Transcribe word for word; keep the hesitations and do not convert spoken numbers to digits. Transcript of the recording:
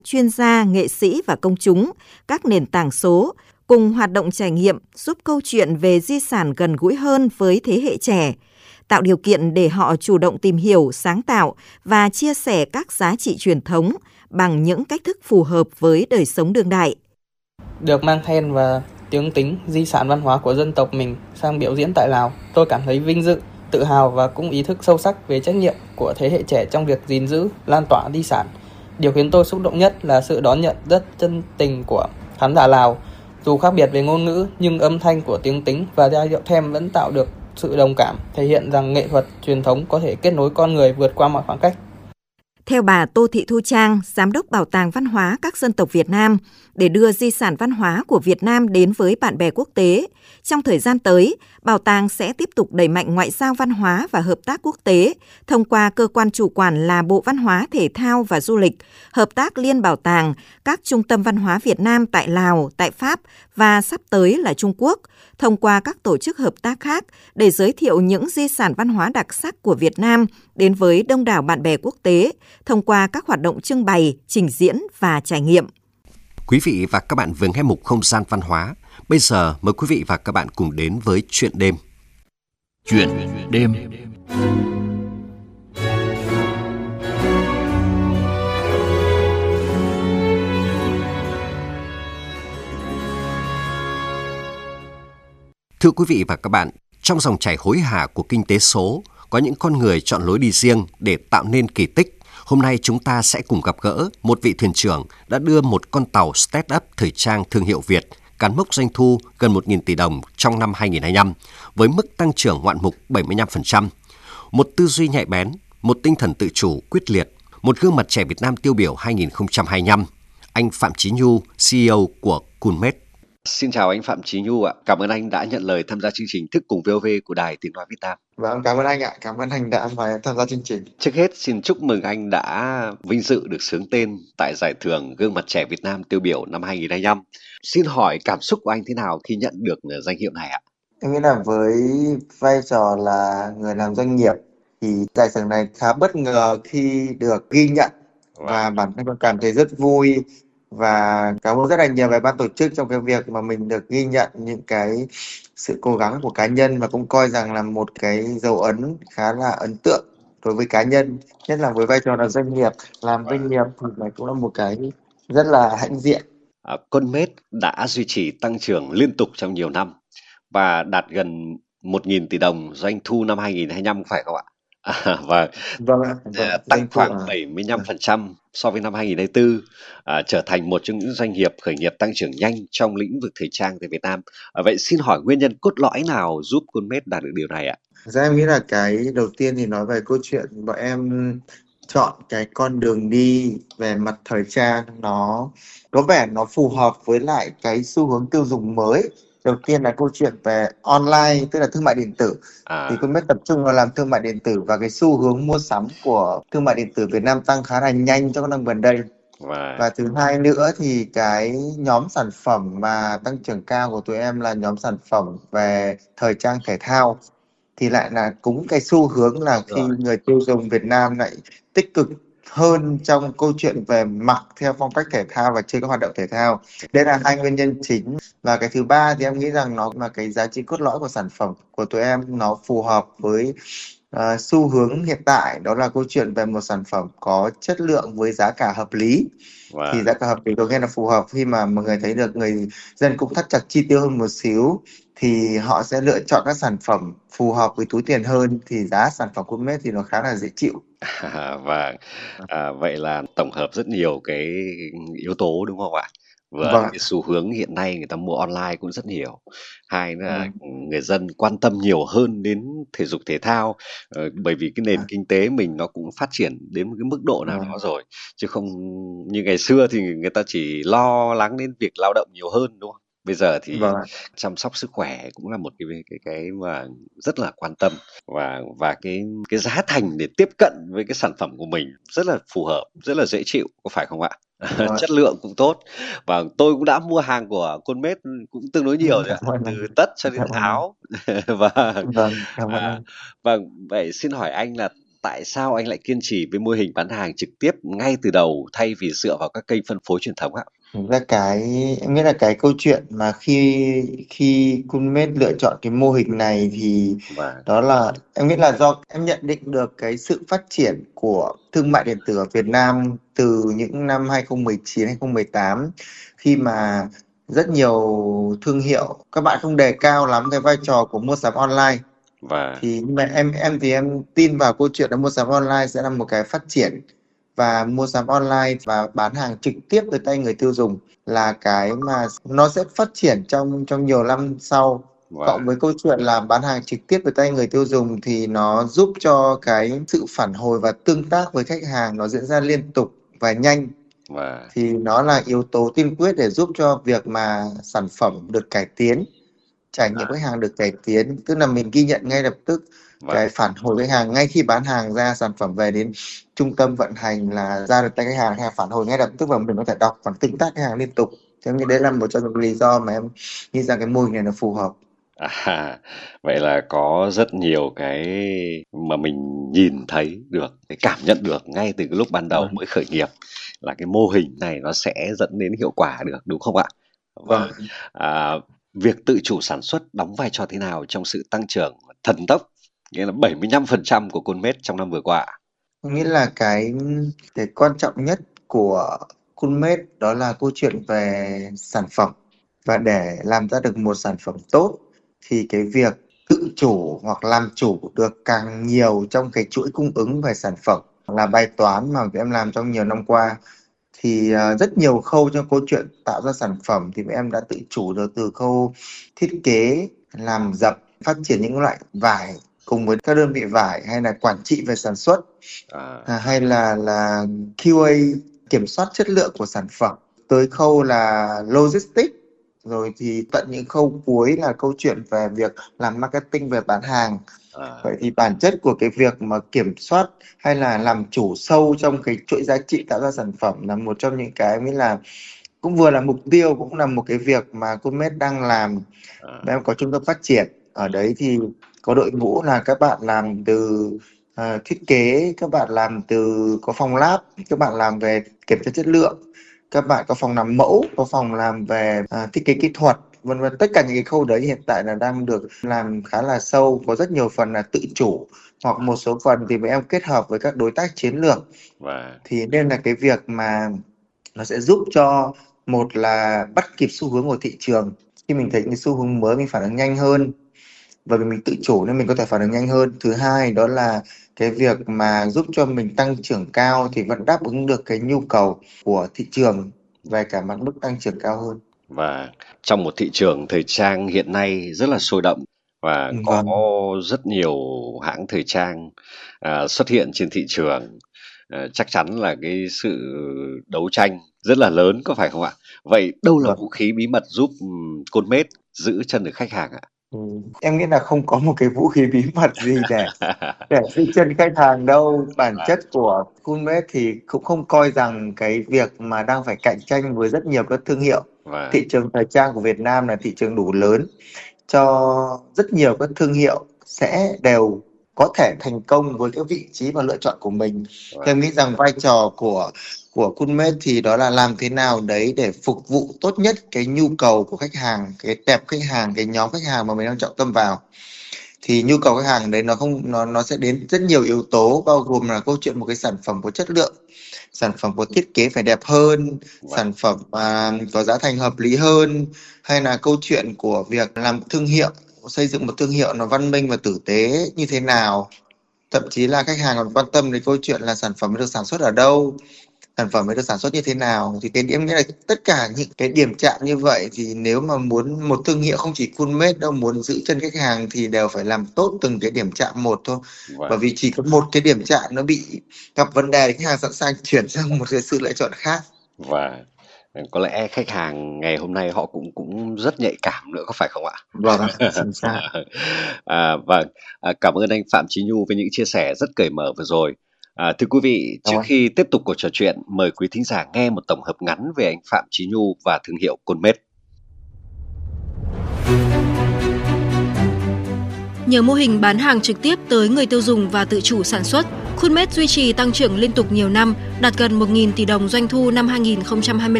chuyên gia, nghệ sĩ và công chúng, các nền tảng số cùng hoạt động trải nghiệm giúp câu chuyện về di sản gần gũi hơn với thế hệ trẻ, tạo điều kiện để họ chủ động tìm hiểu, sáng tạo và chia sẻ các giá trị truyền thống bằng những cách thức phù hợp với đời sống đương đại. Được mang then và tiếng Tính, di sản văn hóa của dân tộc mình sang biểu diễn tại Lào, tôi cảm thấy vinh dự, tự hào và cũng ý thức sâu sắc về trách nhiệm của thế hệ trẻ trong việc gìn giữ, lan tỏa di sản. Điều khiến tôi xúc động nhất là sự đón nhận rất chân tình của khán giả Lào. Dù khác biệt về ngôn ngữ nhưng âm thanh của tiếng Tính và giai điệu then vẫn tạo được sự đồng cảm, thể hiện rằng nghệ thuật truyền thống có thể kết nối con người vượt qua mọi khoảng cách. Theo bà Tô Thị Thu Trang, Giám đốc Bảo tàng Văn hóa các dân tộc Việt Nam, để đưa di sản văn hóa của Việt Nam đến với bạn bè quốc tế, trong thời gian tới, Bảo tàng sẽ tiếp tục đẩy mạnh ngoại giao văn hóa và hợp tác quốc tế thông qua cơ quan chủ quản là Bộ Văn hóa, Thể thao và Du lịch, hợp tác liên bảo tàng, các trung tâm văn hóa Việt Nam tại Lào, tại Pháp và sắp tới là Trung Quốc, thông qua các tổ chức hợp tác khác để giới thiệu những di sản văn hóa đặc sắc của Việt Nam đến với đông đảo bạn bè quốc tế, thông qua các hoạt động trưng bày, trình diễn và trải nghiệm. Quý vị và các bạn vừa nghe mục Không gian văn hóa. Bây giờ mời quý vị và các bạn cùng đến với Chuyện đêm. Chuyện đêm. Thưa quý vị và các bạn, trong dòng chảy hối hả của kinh tế số, có những con người chọn lối đi riêng để tạo nên kỳ tích. Hôm nay chúng ta sẽ cùng gặp gỡ một vị thuyền trưởng đã đưa một con tàu start-up thời trang thương hiệu Việt cán mốc doanh thu gần một nghìn tỷ đồng trong năm hai nghìn không trăm hai mươi lăm với mức tăng trưởng ngoạn mục bảy mươi lăm phần trăm. Một tư duy nhạy bén, một tinh thần tự chủ quyết liệt, một gương mặt trẻ Việt Nam tiêu biểu hai nghìn không trăm hai mươi lăm. Anh Phạm Chí Nhu, xê e ô của Coolmade. Xin chào anh Phạm Chí Nhu ạ. Cảm ơn anh đã nhận lời tham gia chương trình Thức Cùng vê o vê của Đài Tiếng Nói Việt Nam. Vâng, cảm ơn anh ạ. Cảm ơn anh đã mời tham gia chương trình. Trước hết xin chúc mừng anh đã vinh dự được xướng tên tại giải thưởng Gương mặt trẻ Việt Nam tiêu biểu năm hai nghìn không trăm hai mươi lăm. Xin hỏi cảm xúc của anh thế nào khi nhận được danh hiệu này ạ? Em nghĩ là với vai trò là người làm doanh nghiệp thì giải thưởng này khá bất ngờ khi được ghi nhận và bản thân con cảm thấy rất vui. Và cảm ơn rất là nhiều về ban tổ chức trong cái việc mà mình được ghi nhận những cái sự cố gắng của cá nhân, và cũng coi rằng là một cái dấu ấn khá là ấn tượng đối với cá nhân, nhất là với vai trò là doanh nghiệp. Làm doanh nghiệp thì này cũng là một cái rất là hãnh diện. À, Coolmade đã duy trì tăng trưởng liên tục trong nhiều năm và đạt gần một nghìn tỷ đồng doanh thu năm hai nghìn không trăm hai mươi lăm, phải không ạ? À, và vâng, vâng, tăng khoảng bảy mươi lăm phần trăm so với năm hai nghìn không trăm hai mươi tư, à, trở thành một trong những doanh nghiệp khởi nghiệp tăng trưởng nhanh trong lĩnh vực thời trang tại Việt Nam. À, vậy xin hỏi nguyên nhân cốt lõi nào giúp Coolmade đạt được điều này ạ? Ra em nghĩ là cái đầu tiên thì nói về câu chuyện bọn em chọn cái con đường đi về mặt thời trang, nó có vẻ nó phù hợp với lại cái xu hướng tiêu dùng mới. Đầu tiên là câu chuyện về online, tức là thương mại điện tử. À. Thì Coolmade tập trung vào làm thương mại điện tử, và cái xu hướng mua sắm của thương mại điện tử Việt Nam tăng khá là nhanh trong các năm gần đây. Và... và thứ hai nữa thì cái nhóm sản phẩm mà tăng trưởng cao của tụi em là nhóm sản phẩm về thời trang thể thao. Thì lại là cũng cái xu hướng là khi người tiêu dùng Việt Nam lại tích cực hơn trong câu chuyện về mặc theo phong cách thể thao và chơi các hoạt động thể thao. Đây là hai nguyên nhân chính. Và cái thứ ba thì em nghĩ rằng nó là cái giá trị cốt lõi của sản phẩm của tụi em, nó phù hợp với uh, xu hướng hiện tại, đó là câu chuyện về một sản phẩm có chất lượng với giá cả hợp lý. Wow. Thì giá cả hợp lý có nghĩa là phù hợp, khi mà mọi người thấy được người dân cũng thắt chặt chi tiêu hơn một xíu thì họ sẽ lựa chọn các sản phẩm phù hợp với túi tiền hơn, thì giá sản phẩm Coolmade thì nó khá là dễ chịu. À, và à, vậy là tổng hợp rất nhiều cái yếu tố đúng không ạ? Và vâng. Cái xu hướng hiện nay người ta mua online cũng rất nhiều. Hai là ừ. người dân quan tâm nhiều hơn đến thể dục thể thao, ờ, bởi vì cái nền à. kinh tế mình nó cũng phát triển đến một cái mức độ nào đó rồi, chứ không như ngày xưa thì người ta chỉ lo lắng đến việc lao động nhiều hơn, đúng không? Bây giờ thì vâng. chăm sóc sức khỏe cũng là một cái cái cái mà rất là quan tâm, và và cái cái giá thành để tiếp cận với cái sản phẩm của mình rất là phù hợp, rất là dễ chịu, có phải không ạ? Vâng. Chất lượng cũng tốt, và tôi cũng đã mua hàng của Coolmade cũng tương đối nhiều rồi ạ, từ tất cho đến áo. và vâng, à, vâng, vậy xin hỏi anh là tại sao anh lại kiên trì với mô hình bán hàng trực tiếp ngay từ đầu thay vì dựa vào các kênh phân phối truyền thống ạ? Thực ra cái em nghĩ là cái câu chuyện mà khi khi Coolmade lựa chọn cái mô hình này thì Và đó là em nghĩ là do em nhận định được cái sự phát triển của thương mại điện tử ở Việt Nam từ những năm hai không một chín hai không một tám, khi mà rất nhiều thương hiệu các bạn không đề cao lắm cái vai trò của mua sắm online. và Thì nhưng mà em em thì em tin vào câu chuyện là mua sắm online sẽ là một cái phát triển, và mua sắm online và bán hàng trực tiếp tới tay người tiêu dùng là cái mà nó sẽ phát triển trong trong nhiều năm sau. và Cộng với câu chuyện là bán hàng trực tiếp tới tay người tiêu dùng thì nó giúp cho cái sự phản hồi và tương tác với khách hàng nó diễn ra liên tục và nhanh, và thì nó là yếu tố tiên quyết để giúp cho việc mà sản phẩm được cải tiến, trải nghiệm khách hàng được cải tiến, tức là mình ghi nhận ngay lập tức và cái phản hồi khách hàng ngay khi bán hàng ra, sản phẩm về đến trung tâm vận hành là ra được tay khách hàng, khách hàng phản hồi ngay lập tức và mình có thể đọc và tương tác khách hàng liên tục. Thế nên đấy là một trong những lý do mà em nghĩ rằng cái mô hình này nó phù hợp. À, vậy là có rất nhiều cái mà mình nhìn thấy được, cái cảm nhận được ngay từ cái lúc ban đầu Vâng. mới khởi nghiệp là cái mô hình này nó sẽ dẫn đến hiệu quả được, đúng không ạ? Vâng. À, việc tự chủ sản xuất đóng vai trò thế nào trong sự tăng trưởng thần tốc, nghĩa là bảy mươi lăm phần trăm của Coolmade trong năm vừa qua? Tôi nghĩ là cái cái quan trọng nhất của Coolmade đó là câu chuyện về sản phẩm, và để làm ra được một sản phẩm tốt thì cái việc tự chủ hoặc làm chủ được càng nhiều trong cái chuỗi cung ứng về sản phẩm là bài toán mà em làm trong nhiều năm qua. Thì uh, rất nhiều khâu trong câu chuyện tạo ra sản phẩm thì em đã tự chủ được, từ khâu thiết kế, làm dập, phát triển những loại vải cùng với các đơn vị vải, hay là quản trị về sản xuất, À, à, hay là là Q A, kiểm soát chất lượng của sản phẩm, tới khâu là logistics, rồi thì tận những khâu cuối là câu chuyện về việc làm marketing, về bán hàng. à, Vậy thì bản chất của cái việc mà kiểm soát hay là làm chủ sâu trong cái chuỗi giá trị tạo ra sản phẩm là một trong những cái mới là cũng vừa là mục tiêu, cũng là một cái việc mà Coolmade đang làm. à, Và em có trung tâm phát triển ở đấy thì có đội ngũ là các bạn làm từ uh, thiết kế, các bạn làm từ có phòng lab, các bạn làm về kiểm tra chất lượng, các bạn có phòng làm mẫu, có phòng làm về uh, thiết kế kỹ thuật, vân vân. Tất cả những cái khâu đấy hiện tại là đang được làm khá là sâu, có rất nhiều phần là tự chủ, hoặc một số phần thì bọn em kết hợp với các đối tác chiến lược. và Thì nên là cái việc mà nó sẽ giúp cho, một là bắt kịp xu hướng của thị trường, khi mình thấy những xu hướng mới mình phản ứng nhanh hơn, bởi vì mình tự chủ nên mình có thể phản ứng nhanh hơn. Thứ hai đó là cái việc mà giúp cho mình tăng trưởng cao thì vẫn đáp ứng được cái nhu cầu của thị trường về cả mặt mức tăng trưởng cao hơn. và trong một thị trường thời trang hiện nay rất là sôi động và có Vâng. rất nhiều hãng thời trang à, xuất hiện trên thị trường, à, chắc chắn là cái sự đấu tranh rất là lớn, có phải không ạ? Vậy đâu là Vâng. vũ khí bí mật giúp um, Coolmade giữ chân được khách hàng ạ? Ừ. Em nghĩ là không có một cái vũ khí bí mật gì để để giữ chân khách hàng đâu. Bản chất của Coolmade thì cũng không coi rằng cái việc mà đang phải cạnh tranh với rất nhiều các thương hiệu. Và Thị trường thời trang của Việt Nam là thị trường đủ lớn cho rất nhiều các thương hiệu sẽ đều có thể thành công với cái vị trí và lựa chọn của mình. và Em nghĩ rằng vai trò của của Coolmade thì đó là làm thế nào đấy để phục vụ tốt nhất cái nhu cầu của khách hàng, cái tệp khách hàng, cái nhóm khách hàng mà mình đang trọng tâm vào. Thì nhu cầu khách hàng đấy nó không nó nó sẽ đến rất nhiều yếu tố, bao gồm là câu chuyện một cái sản phẩm có chất lượng, sản phẩm có thiết kế phải đẹp hơn, và sản phẩm à, có giá thành hợp lý hơn, hay là câu chuyện của việc làm thương hiệu, xây dựng một thương hiệu nó văn minh và tử tế như thế nào. Thậm chí là khách hàng còn quan tâm đến câu chuyện là sản phẩm được sản xuất ở đâu, sản phẩm mới được sản xuất như thế nào. Thì cái em nghĩ là tất cả những cái điểm chạm như vậy thì nếu mà muốn một thương hiệu, không chỉ Coolmade đâu, muốn giữ chân khách hàng thì đều phải làm tốt từng cái điểm chạm một thôi. và Bởi vì chỉ có một cái điểm chạm nó bị gặp vấn đề thì khách hàng sẵn sàng chuyển sang một cái sự lựa chọn khác. và có lẽ khách hàng ngày hôm nay họ cũng cũng rất nhạy cảm nữa, có phải không ạ? Vâng, chính xác. À, vâng, à, cảm ơn anh Phạm Chí Nhu với những chia sẻ rất cởi mở vừa rồi. À, thưa quý vị, trước Vâng. khi tiếp tục cuộc trò chuyện, mời quý thính giả nghe một tổng hợp ngắn về anh Phạm Chí Nhu và thương hiệu Coolmade. Nhờ mô hình bán hàng trực tiếp tới người tiêu dùng và tự chủ sản xuất, Khuôn Med duy trì tăng trưởng liên tục nhiều năm, đạt gần một nghìn tỷ đồng doanh thu năm hai nghìn không trăm hai mươi